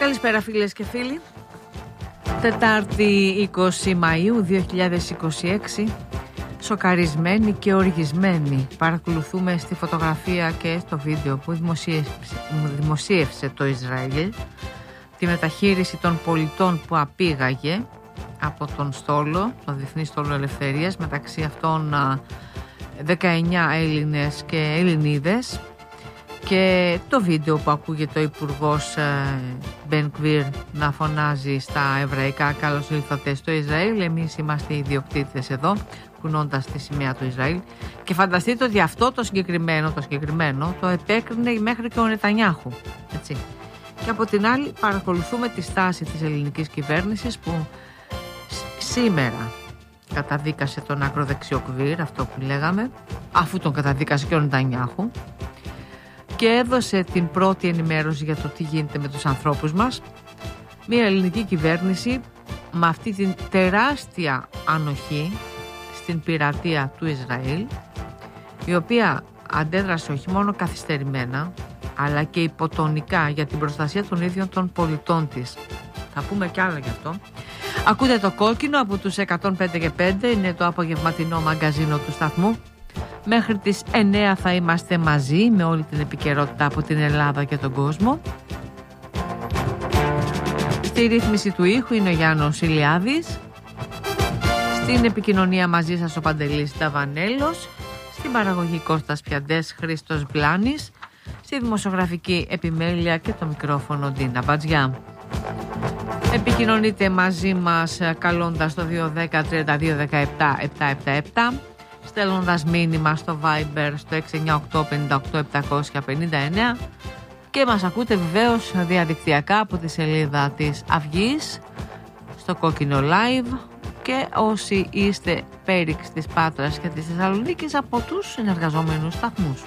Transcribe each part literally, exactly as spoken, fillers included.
Καλησπέρα φίλες και φίλοι. Τετάρτη είκοσι Μαΐου δύο χιλιάδες είκοσι έξι. Σοκαρισμένοι και οργισμένοι παρακολουθούμε στη φωτογραφία και στο βίντεο που δημοσίευσε, δημοσίευσε το Ισραήλ τη μεταχείριση των πολιτών που απήγαγε από τον στόλο, τον Διεθνή Στόλο Ελευθερίας, μεταξύ αυτών δεκαεννιά Έλληνες και Ελληνίδες, και το βίντεο που ακούγεται ο Υπουργός Μπεν Γκβίρ να φωνάζει στα εβραϊκά «Καλώς ήλθατε στο Ισραήλ, εμείς είμαστε οι ιδιοκτήτες εδώ», κουνώντας τη σημαία του Ισραήλ. Και φανταστείτε ότι αυτό το συγκεκριμένο, το συγκεκριμένο το επέκρινε μέχρι και ο Νετανιάχου, έτσι. Και από την άλλη παρακολουθούμε τη στάση της ελληνικής κυβέρνησης που σήμερα καταδίκασε τον ακροδεξιό Γκβίρ, αυτό που λέγαμε, αφού τον καταδίκασε και ο Νετανιάχου, και έδωσε την πρώτη ενημέρωση για το τι γίνεται με τους ανθρώπους μας. Μια ελληνική κυβέρνηση με αυτή την τεράστια ανοχή στην πειρατεία του Ισραήλ, η οποία αντέδρασε όχι μόνο καθυστερημένα αλλά και υποτονικά για την προστασία των ίδιων των πολιτών της. Θα πούμε κι άλλα γι' αυτό. Ακούτε το Κόκκινο από τους εκατόν πέντε και πέντε, είναι το απογευματινό μαγκαζίνο του σταθμού. Μέχρι τις εννέα θα είμαστε μαζί με όλη την επικαιρότητα από την Ελλάδα και τον κόσμο. Στη ρύθμιση του ήχου είναι ο Γιάννος Ηλιάδης. Στην επικοινωνία μαζί σας ο Παντελής Ταβανέλος. Στην παραγωγή Κώστας Πιαντές, Χρήστος Μπλάνης. Στη δημοσιογραφική επιμέλεια και το μικρόφωνο Ντίνα Μπατζιά. Επικοινωνείτε μαζί μας καλώντας το δύο ένα μηδέν τρία δύο ένα επτά επτά επτά επτά, στέλνοντας μήνυμα στο Viber στο έξι εννιά οκτώ πέντε οκτώ επτακόσια πενήντα εννέα, και μας ακούτε βεβαίως διαδικτυακά από τη σελίδα της Αυγής στο Κόκκινο Live, και όσοι είστε πέριξ της Πάτρας και της Θεσσαλονίκης από τους συνεργαζόμενους σταθμούς.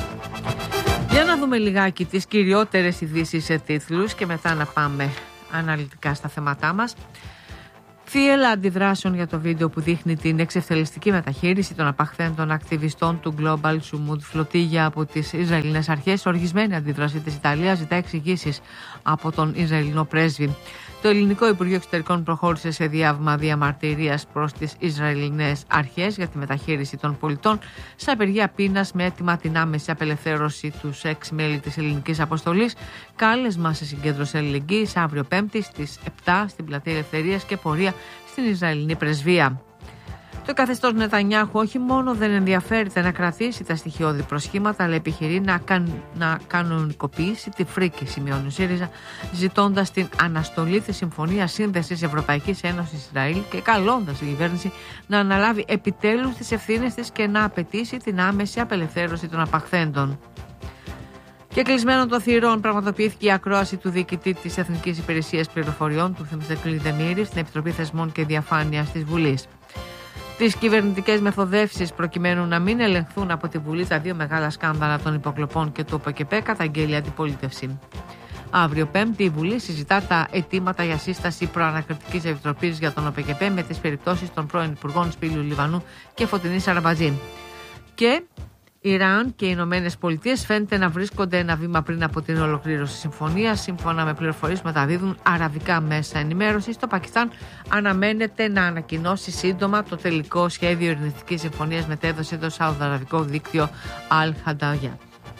Για να δούμε λιγάκι τις κυριότερες ειδήσεις σε τίτλους και μετά να πάμε αναλυτικά στα θέματά μας. Θύελλα αντιδράσεων για το βίντεο που δείχνει την εξευθελιστική μεταχείριση των απαχθέντων ακτιβιστών του Global Sumud Φλωτίγια από τις Ισραηλινές αρχές. Οργισμένη αντίδραση της Ιταλίας ζητά εξηγήσεις από τον Ισραηλινό πρέσβη. Το Ελληνικό Υπουργείο Εξωτερικών προχώρησε σε διάβημα διαμαρτυρίας προς τις Ισραηλινές αρχές για τη μεταχείριση των πολιτών σε απεργία πείνας, με αίτημα την άμεση απελευθέρωση τους έξι μέλη της ελληνικής αποστολής. Κάλεσμα σε συγκέντρωση αλληλεγγύης αύριο Πέμπτη στις επτά στην Πλατεία Ελευθερίας και πορεία στην Ισραηλινή Πρεσβεία. Το καθεστώς Νετανιάχου όχι μόνο δεν ενδιαφέρεται να κρατήσει τα στοιχειώδη προσχήματα, αλλά επιχειρεί να, καν, να κανονικοποιήσει τη φρίκη, σημειώνει ο ΣΥΡΙΖΑ, ζητώντας την αναστολή της Συμφωνίας Σύνδεσης Ευρωπαϊκής Ένωσης Ισραήλ και καλώντας την κυβέρνηση να αναλάβει επιτέλους τις ευθύνες της και να απαιτήσει την άμεση απελευθέρωση των απαχθέντων. Και κλεισμένων των θυρών πραγματοποιήθηκε η ακρόαση του διοικητή της Εθνικής Υπηρεσίας Πληροφοριών, του Θεμιστοκλή Δεμήρη, στην Επιτροπή Θεσμών και Διαφάνειας της Βουλής. Τις κυβερνητικές μεθοδεύσεις προκειμένου να μην ελεγχθούν από τη Βουλή τα δύο μεγάλα σκάνδαλα των υποκλοπών και του ΟΠΕΚΕΠΕ, καταγγέλει αντιπολίτευση. Αύριο Πέμπτη η Βουλή συζητά τα αιτήματα για σύσταση προανακριτικής επιτροπής για τον ΟΠΕΚΕΠΕ με τις περιπτώσεις των πρώην υπουργών Σπύλιου Λιβανού και Φωτεινής Αραμπατζή. Και Ιράν και οι Ηνωμένες Πολιτείες φαίνεται να βρίσκονται ένα βήμα πριν από την ολοκλήρωση της συμφωνίας. Σύμφωνα με πληροφορίες που μεταδίδουν αραβικά μέσα ενημέρωσης, το Πακιστάν αναμένεται να ανακοινώσει σύντομα το τελικό σχέδιο ειρηνευτικής συμφωνίας, μετέδωσε το Σαουδαραβικό δίκτυο Al-Hadaya.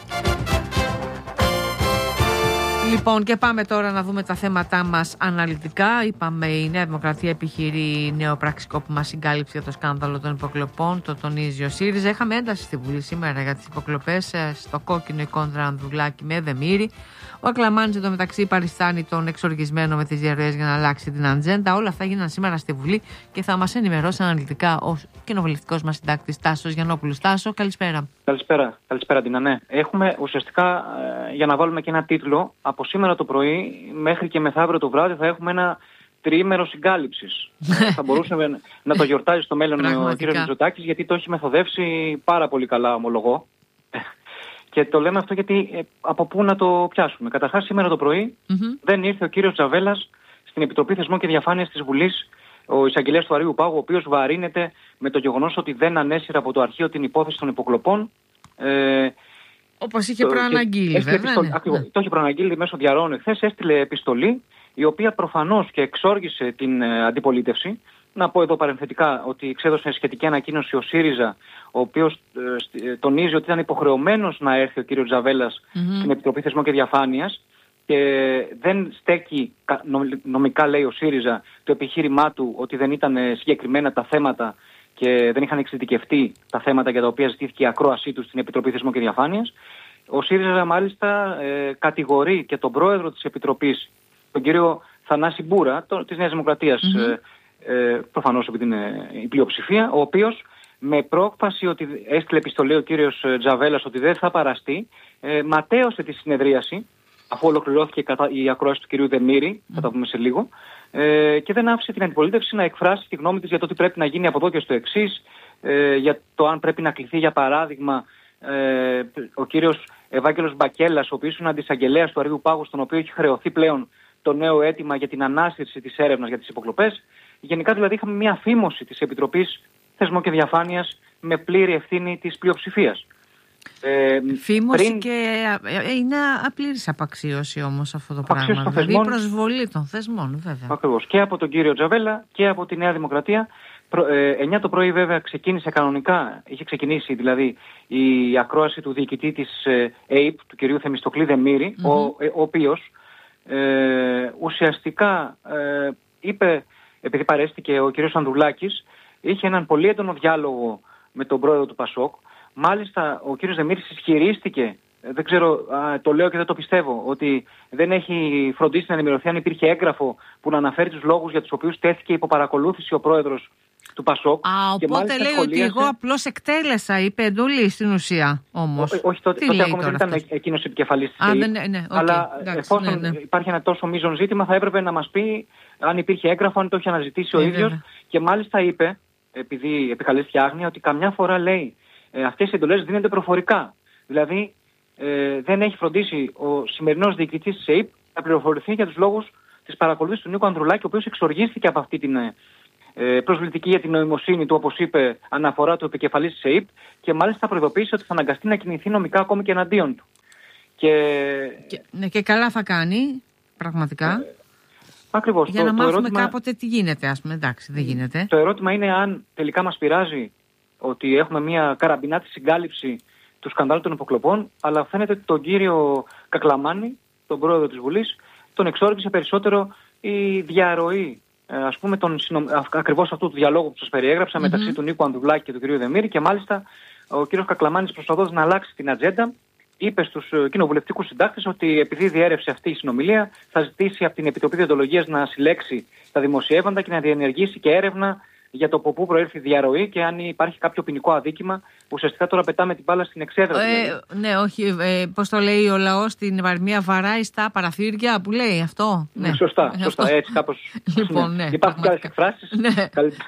Λοιπόν, και πάμε τώρα να δούμε τα θέματά μας αναλυτικά. Είπαμε, η Νέα Δημοκρατία επιχειρεί νέο πραξικό που μας συγκάλυψε για το σκάνδαλο των υποκλοπών. Το τονίζει ο ΣΥΡΙΖΑ. Είχαμε ένταση στη Βουλή σήμερα για τις υποκλοπές στο Κόκκινο, η Κόντρα Ανδρουλάκη με Δεμήρη. Ο Ακλαμάνης εντωμεταξύ παριστάνει τον εξοργισμένο με τις διαρροές για να αλλάξει την ατζέντα. Όλα αυτά γίνανε σήμερα στη Βουλή και θα μας ενημερώσει αναλυτικά ο κοινοβουλευτικός μας συντάκτης Τάσος Γιαννόπουλος. Τάσο, καλησπέρα. Καλησπέρα, καλησπέρα Ντίνα. Ναι, έχουμε ουσιαστικά, ε, για να βάλουμε και ένα τίτλο, από σήμερα το πρωί μέχρι και μεθαύριο το βράδυ θα έχουμε ένα τριήμερο συγκάλυψης. Θα μπορούσε να το γιορτάζει στο μέλλον ο κ. Μητσοτάκης, γιατί το έχει μεθοδεύσει πάρα πολύ καλά, ομολογώ. Και το λέμε αυτό γιατί ε, από πού να το πιάσουμε. Καταρχάς, σήμερα το πρωί mm-hmm. δεν ήρθε ο κύριος Τζαβέλας στην Επιτροπή Θεσμών και Διαφάνειας της Βουλής, ο εισαγγελέας του Αριού Πάγου, ο οποίος βαρύνεται με το γεγονός ότι δεν ανέσυρε από το αρχείο την υπόθεση των υποκλοπών. Ε, Όπως είχε προαναγγείλει, βέβαια. Επιστολή, ναι. ακριβώς, Ναι. Το είχε προαναγγείλει μέσω διαρροών εχθές, έστειλε επιστολή, η οποία προφανώς και εξόργησε την ε, αντιπολίτευση. Να πω εδώ παρενθετικά ότι εξέδωσε σχετική ανακοίνωση ο ΣΥΡΙΖΑ, ο οποίος ε, τονίζει ότι ήταν υποχρεωμένος να έρθει ο κύριος Τζαβέλας mm-hmm. στην Επιτροπή Θεσμών και Διαφάνειας και δεν στέκει, νομικά λέει ο ΣΥΡΙΖΑ, το επιχείρημά του ότι δεν ήταν συγκεκριμένα τα θέματα και δεν είχαν εξειδικευτεί τα θέματα για τα οποία ζητήθηκε η ακρόασή του στην Επιτροπή Θεσμών και Διαφάνειας. Ο ΣΥΡΙΖΑ μάλιστα ε, κατηγορεί και τον πρόεδρο της Επιτροπής, τον κύριο Θανάση Μπούρα, το, της Νέας Δημοκρατίας, mm-hmm. ε, ε, προφανώς επειδή είναι η πλειοψηφία, ο οποίος με πρόκφαση ότι έστειλε επιστολή ο κύριος Τζαβέλας ότι δεν θα παραστεί, ε, ματέωσε τη συνεδρίαση, αφού ολοκληρώθηκε η ακρόαση του κυρίου Δεμήρη, θα τα πούμε σε λίγο, ε, και δεν άφησε την αντιπολίτευση να εκφράσει τη γνώμη της για το τι πρέπει να γίνει από εδώ και στο εξής, ε, για το αν πρέπει να κληθεί για παράδειγμα ε, ο κύριος Ευάγγελος Μπακέλας, ο οποίος είναι αντισαγγελέας του Αριού Πάγου, στον οποίο έχει χρεωθεί πλέον το νέο αίτημα για την ανάσυρση της έρευνας για τις υποκλοπές. Γενικά δηλαδή είχαμε μια φήμωση της Επιτροπής Θεσμών και Διαφάνειας με πλήρη ευθύνη της πλειοψηφίας. Ε, Φήμωση πριν... και είναι απλήρης απαξίωση όμως αυτό το απαξίωση πράγμα. Δηλαδή θεσμών... προσβολή των θεσμών, βέβαια. Ακριβώς. Και από τον κύριο Τζαβέλα και από τη Νέα Δημοκρατία. Ε, εννιά το πρωί βέβαια ξεκίνησε κανονικά, είχε ξεκινήσει δηλαδή η ακρόαση του διοικητή της ε, ΕΙΠ, του κυρίου Θεμιστοκλή Δεμήρη, mm-hmm. ο, ε, ο οποίος ε, ουσιαστικά ε, είπε, επειδή παρέστηκε ο κύριος Ανδρουλάκης, είχε έναν πολύ έντονο διάλογο με τον πρόεδρο του Πασόκ. Μάλιστα ο κύριος Δεμήρης ισχυρίστηκε, δεν ξέρω, α, το λέω και δεν το πιστεύω, ότι δεν έχει φροντίσει να ενημερωθεί αν υπήρχε έγγραφο που να αναφέρει τους λόγους για τους οποίους τέθηκε υπό παρακολούθηση ο πρόεδρος του Πασόκ. Α, οπότε λέει σχολίασε... ότι εγώ απλώς εκτέλεσα, είπε εντολή στην ουσία όμως. Ό, όχι, τότε, τότε ακόμα δεν ήταν αυτός? Εκείνος επικεφαλής της ΕΙΠ. Ναι, ναι, okay, αλλά εντάξει, εφόσον ναι, ναι. υπάρχει ένα τόσο μείζον ζήτημα, θα έπρεπε να μας πει αν υπήρχε έγγραφο, αν το είχε αναζητήσει ο ναι, ίδιος. ναι. Και μάλιστα είπε, επειδή επικαλέστηκε άγνοια, ότι καμιά φορά λέει ε, αυτές οι εντολές δίνονται προφορικά. Δηλαδή ε, δεν έχει φροντίσει ο σημερινός διοικητής της ΕΙΠ να πληροφορηθεί για τους λόγους της παρακολούθησης του Νίκου Ανδρουλάκη, ο οποίος εξοργίστηκε από αυτή την ε, προσβλητική για την νοημοσύνη του, όπως είπε, αναφορά του επικεφαλής της ΕΙΠ, και μάλιστα προειδοποίησε ότι θα αναγκαστεί να κινηθεί νομικά ακόμη και εναντίον του. Και, και, ναι, και καλά θα κάνει, πραγματικά. Ε, ακριβώς. Για το, να το μάθουμε ερώτημα, κάποτε τι γίνεται, ας πούμε. Εντάξει, δεν γίνεται. Το ερώτημα είναι αν τελικά μας πειράζει ότι έχουμε μια καραμπινάτη συγκάλυψη του σκανδάλου των υποκλοπών, αλλά φαίνεται ότι τον κύριο Κακλαμάνη, τον πρόεδρο της Βουλής, τον εξόργησε περισσότερο η διαρροή, ας πούμε, τον συνομ... ακριβώς αυτού του διαλόγου που σας περιέγραψα mm-hmm. μεταξύ του Νίκου Ανδρουλάκη και του κυρίου Δεμήρη, και μάλιστα ο κύριος Κακλαμάνης, προσπαθώντας να αλλάξει την ατζέντα, είπε στους κοινοβουλευτικούς συντάκτες ότι επειδή διέρευσε αυτή η συνομιλία, θα ζητήσει από την Επιτροπή Διοντολογίας να συλλέξει τα δημοσιεύματα και να διενεργήσει και έρευνα για το από πού προέρχεται η διαρροή και αν υπάρχει κάποιο ποινικό αδίκημα. Ουσιαστικά τώρα πετάμε την μπάλα στην εξέδρα. Ε, δηλαδή. Ναι, όχι. Ε, πώς το λέει ο λαός, την παροιμία βαράει στα παραθύρια που λέει αυτό. Ναι. Σωστά, σωστά. Αυτό. Έτσι κάπως. Λοιπόν, ναι, υπάρχουν και άλλες εκφράσεις. Ναι.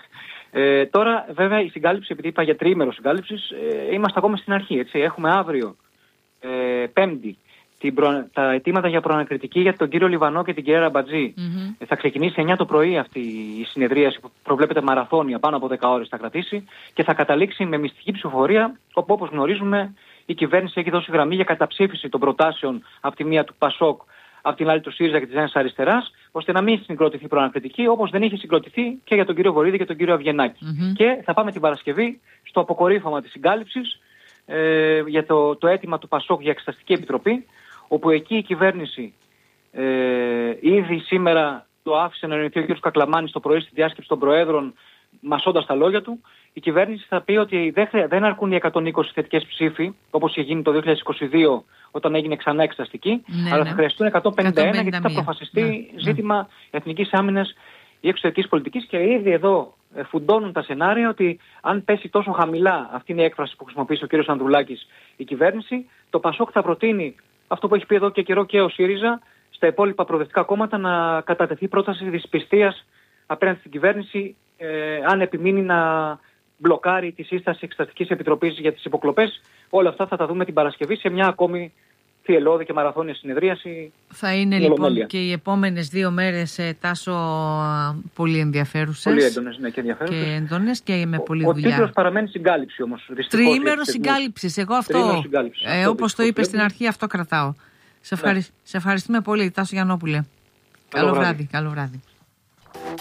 Ε, τώρα, βέβαια, η συγκάλυψη, επειδή είπα για τρίμερο συγκάλυψης, ε, είμαστε ακόμα στην αρχή. Έτσι. Έχουμε αύριο, ε, Πέμπτη, την προ... τα αιτήματα για προανακριτική για τον κύριο Λιβανό και την κυρία Ραμπατζή. Mm-hmm. Ε, θα ξεκινήσει εννιά το πρωί αυτή η συνεδρίαση που προβλέπεται μαραθώνια, πάνω από δέκα ώρες θα κρατήσει, και θα καταλήξει με μυστική ψηφοφορία, όπου όπως γνωρίζουμε η κυβέρνηση έχει δώσει γραμμή για καταψήφιση των προτάσεων από τη μία του Πασόκ, από την άλλη του ΣΥΡΙΖΑ και της Νέας Αριστεράς, ώστε να μην συγκροτηθεί προανακριτική, όπως δεν είχε συγκροτηθεί και για τον κύριο Βορίδη και τον κύριο Αυγενάκη. Mm-hmm. Και θα πάμε την Παρασκευή στο αποκορύφωμα της συγκάλυψης ε, για το, το αίτημα του Πασόκ για Εξεταστική Επιτροπή, όπου εκεί η κυβέρνηση ε, ήδη σήμερα το άφησε να εννοηθεί ο κ. Κακλαμάνης το πρωί στη διάσκεψη των Προέδρων, μασώντας τα λόγια του. Η κυβέρνηση θα πει ότι δεν, χρεια... δεν αρκούν οι εκατόν είκοσι θετικές ψήφοι, όπως είχε γίνει το δύο χιλιάδες είκοσι δύο όταν έγινε ξανά εξεταστική, ναι, αλλά ναι. θα χρειαστούν εκατόν πενήντα ένα γιατί θα αποφασιστεί ναι, ζήτημα ναι. εθνικής άμυνας ή εξωτερικής πολιτικής, και ήδη εδώ φουντώνουν τα σενάρια ότι αν πέσει τόσο χαμηλά, αυτή είναι η έκφραση που χρησιμοποίησε ο κ. Ανδρουλάκης, η κυβέρνηση, το Πασόκ θα προτείνει αυτό που έχει πει εδώ και καιρό και ο ΣΥΡΙΖΑ, στα υπόλοιπα προοδευτικά κόμματα, να κατατεθεί πρόταση δυσπιστίας απέναντι στην κυβέρνηση, ε, αν επιμείνει να μπλοκάρει τη σύσταση Εξεταστικής Επιτροπής για τις υποκλοπές. Όλα αυτά θα τα δούμε την Παρασκευή σε μια ακόμη θυελλώδη και μαραθώνια συνεδρίαση. Θα είναι λοιπόν και οι επόμενες δύο μέρες, Τάσο, πολύ ενδιαφέρουσες. Πολύ έντονες, ναι, και ενδιαφέρουσες. Και έντονες και με πολλή ο, δουλειά. Ο τίτλος παραμένει συγκάλυψη όμως. Τριήμερο συγκάλυψης. Εγώ αυτό, ε, όπως το είπες στην αρχή, αυτό κρατάω. Σε, ευχαρι... ναι. Σε ευχαριστούμε πολύ, Τάσο Γιαννόπουλε. Καλό, καλό βράδυ. βράδυ. Καλό βράδυ.